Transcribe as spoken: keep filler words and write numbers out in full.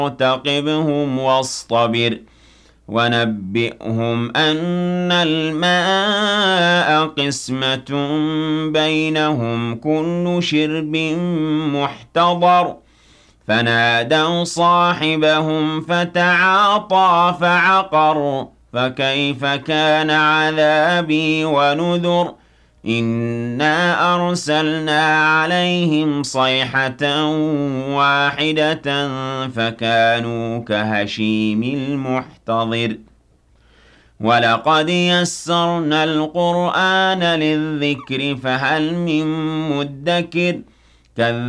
فارتقبهم واصطبر ونبئهم أن الماء قسمة بينهم كل شرب محتضر فنادوا صاحبهم فتعاطى فعقر فكيف كان عذابي ونذر إنا أرسلنا عليهم صيحة واحدة فكانوا كهشيم المحتضر ولقد يسرنا القرآن للذكر فهل من مدكر